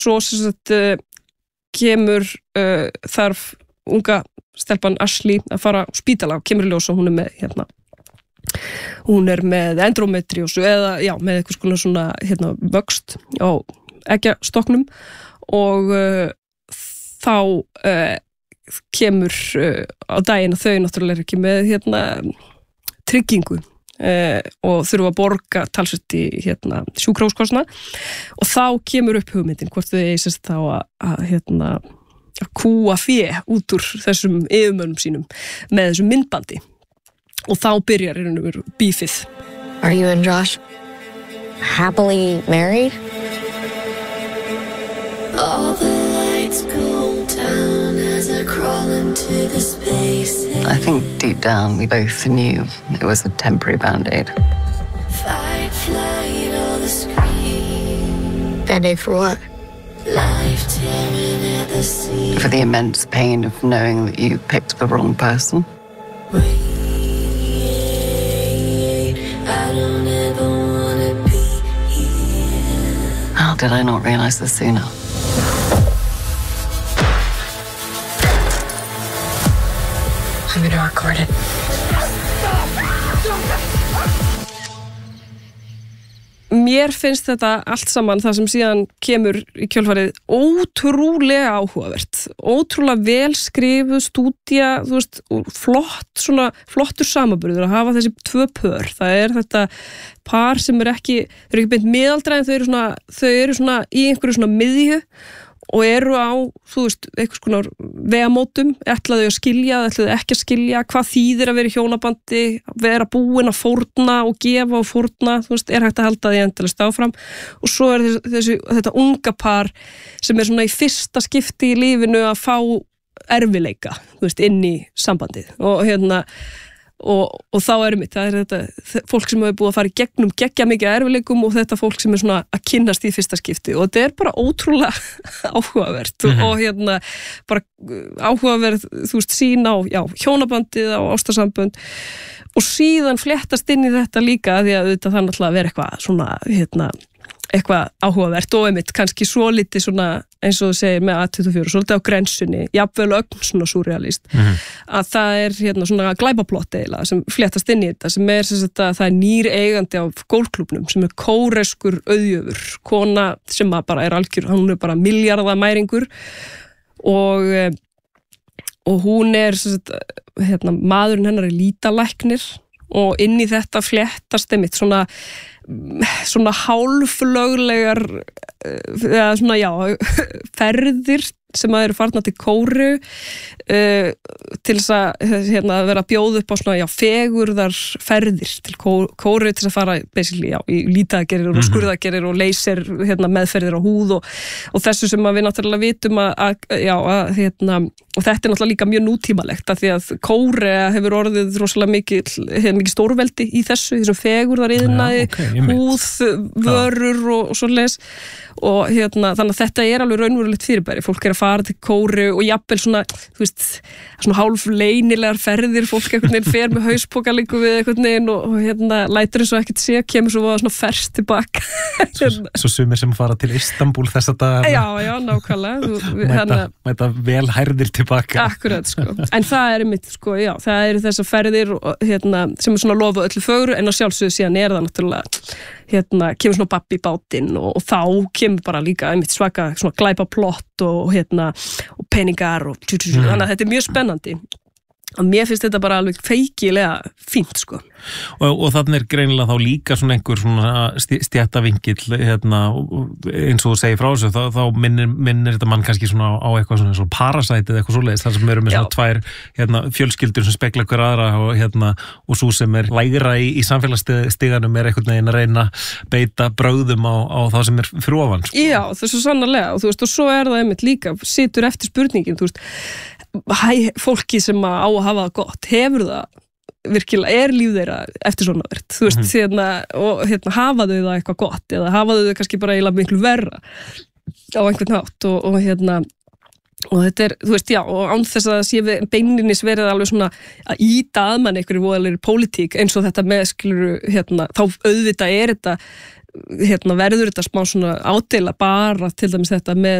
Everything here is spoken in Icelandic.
svo sem sagt kemur þarf unga stelpan Ashley að fara á spítala og kemur í ljós og hún er með endometriósu eða með eitthvað konar svona vöxt á eggjastoknum og þá kemur á daginn að þau náttúrulega ekki með tryggingu og þurfa að borga talsvert í sjúkrahúskostnað og þá kemur upp hugmyndin hvort þau eigi þá að kúa fé út úr þessum yfirmönnum sínum með þessum myndbandi og þá byrjar bífið. Are you and Josh happily married? All the lights go down as I crawl into the space. I think deep down we both knew it was a temporary band-aid. Fight, flight, all the scream. Band-aid for what? Life tearing at the seams. For the immense pain of knowing that you picked the wrong person. Wait, I don't ever wanna be here. How did I not realize this sooner? I'm gonna record it. Mér finnst þetta allt saman það sem síðan kemur í kjölfarið ótrúlega áhugavert, ótrúlega vel skrifuð stúdía, þú veist, flottur samanburður að hafa þessi tvö pör. Það er þetta par sem ekki beint miðaldra en þau eru svona í einhverju svona miðju og eru á, þú veist, einhvers konar vegamótum, ætlaðu að skilja, ætlaðu ekki að skilja, hvað þýðir að vera í hjónabandi, vera búin að fórna og gefa og fórna, þú veist, er hægt að halda því endalaust áfram og svo er þetta unga par sem er svona í fyrsta skipti í lífinu að fá erfileika, þú veist, inn í sambandið og þá það er þetta fólk sem hefur búið að fara í gegnum geggja mikið erfileikum og þetta fólk sem er svona að kynnast í fyrsta skipti og þetta er bara ótrúlega áhugavert og bara áhugaverð, þú veist, sín á hjónabandið, á ástarsambönd og síðan fléttast inn í þetta líka því að þetta þannig að vera eitthvað svona, eitthvað áhugavert og einmitt kannski svo litið svona eins og þú segir með A24 svolítið á grensunni, jafnvel ögn svona surrealist að það er svona glæpaplott eiginlega sem fléttast inn í þetta sem er sem sagt að það er nýr eigandi á golfklúbnum sem er kóreskur auðjöfur, kona sem bara er algjör, hún er bara milljarðamæringur og hún er sem sagt maðurinn hennar er lítalæknir og inn í þetta fléttast einmitt svona hálflöglegar eða svona ferðir sem að eru farnar til Kóreu til þess að vera að bjóða upp á svona fegurðar ferðir til Kóreu til að fara basically í lítaaðgerðir og skurðaðgerðir og laser meðferðir á húð og þessu sem við náttúrulega vitum að og þetta er náttúrulega líka mjög nútímalegt af því að Kórea hefur orðið rosalega mikið stórveldi í þessum fegurðariðnaði, húðvörur og svoleiðis og þannig að þetta er alveg raunverulegt fyrirbæri, fólk er að fara til Kóreu og jafnvel svona, þú veist, svona hálf leynilegar ferðir, fólk einhvern veginn fer með hauspoka líku við einhvern veginn og lætur eins og ekkert sé, kemur svo svona ferst tilbaka. Svo sumir sem fara til Istanbúl þessa dag. Já, nákvæmlega. Mæta vel hærðir tilbaka. Akkurat, sko. En það er mitt, sko, það eru þessar ferðir sem er svona lofa öllu fögru en á sjálfsögðu síðan er það náttúrulega kemur svona babbi í bátinn og þá kemur bara líka einmitt svaka svona glæpaplott og peningar og þannig að þetta er mjög spennandi og mér finnst þetta bara alveg feikilega fínt, sko. Og þannig er greinilega þá líka svona einhver svona stjættavingill eins og þú segir frá þessu, þá minnir þetta mann kannski svona á eitthvað svona Parasite eða eitthvað svoleiðis, þar sem eru með svona tvær fjölskyldur sem spegla hver aðra og svo sem er lægra í samfélagsstiganum er einhvern veginn að reyna beita brögðum á það sem er fyrir ofan, sko. Já, það er svo sannarlega og þú veist, og svo er það einmitt líka, situr eftir spurningin, þú veist, fólki sem á að hafa það gott, hefur það virkilega, er líf þeirra eftirsóknarvert, þú veist, og hafa þau það eitthvað gott eða hafa þau kannski bara eiginlega miklu verra á einhvern hátt og þetta er, þú veist, og án þess að sé beinlinis verið alveg svona að ýta að mann einhverju voðalegri pólitík eins og þetta með skiluru, þá auðvitað er þetta verður þetta smá svona ádela bara til dæmis þetta með